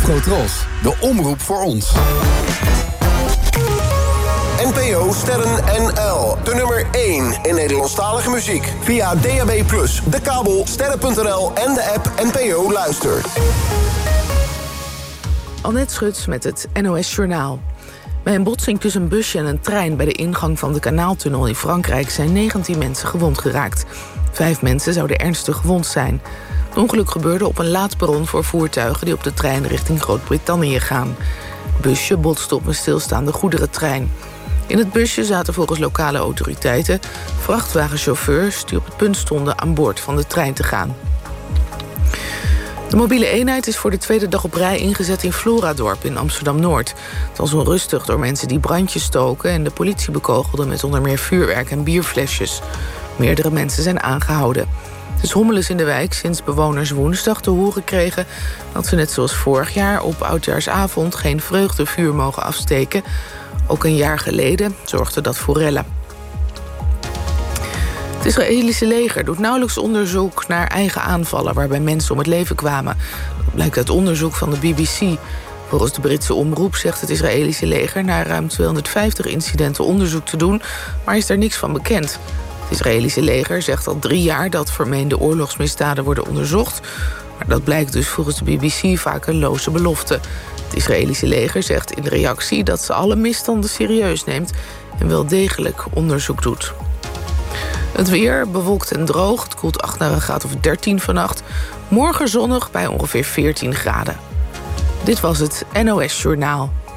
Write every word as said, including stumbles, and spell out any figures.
Afrotros, de omroep voor ons. N P O Sterren N L, de nummer één in Nederlandstalige muziek. Via D A B plus, de kabel, sterren punt n l en de app N P O Luister. Annette Schut met het N O S Journaal. Bij een botsing tussen een busje en een trein bij de ingang van de Kanaaltunnel in Frankrijk zijn negentien mensen gewond geraakt. Vijf mensen zouden ernstig gewond zijn. Het ongeluk gebeurde op een laadperron voor voertuigen die op de trein richting Groot-Brittannië gaan. Het busje botste op een stilstaande goederentrein. In het busje zaten volgens lokale autoriteiten vrachtwagenchauffeurs die op het punt stonden aan boord van de trein te gaan. De mobiele eenheid is voor de tweede dag op rij ingezet in Floradorp in Amsterdam-Noord. Het was onrustig door mensen die brandjes stoken en de politie bekogelde met onder meer vuurwerk en bierflesjes. Meerdere mensen zijn aangehouden. Het is hommeles in de wijk sinds bewoners woensdag te horen kregen dat ze net zoals vorig jaar op oudjaarsavond geen vreugdevuur mogen afsteken. Ook een jaar geleden zorgde dat voor rellen. Het Israëlische leger doet nauwelijks onderzoek naar eigen aanvallen waarbij mensen om het leven kwamen. Dat blijkt uit onderzoek van de B B C. Volgens de Britse omroep zegt het Israëlische leger na ruim tweehonderdvijftig incidenten onderzoek te doen, maar is er niks van bekend. Het Israëlische leger zegt al drie jaar dat vermeende oorlogsmisdaden worden onderzocht, maar dat blijkt dus volgens de B B C vaak een loze belofte. Het Israëlische leger zegt in reactie dat ze alle misstanden serieus neemt en wel degelijk onderzoek doet. Het weer bewolkt en droog. Het koelt acht naar een graad of dertien vannacht. Morgen zonnig bij ongeveer veertien graden. Dit was het N O S Journaal.